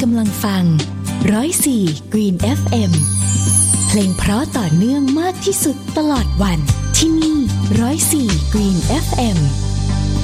ำลังฟัง104 Green FM เพลงเพราะต่อเนื่องมากที่สุดตลอดวันที่นี่104 Green FM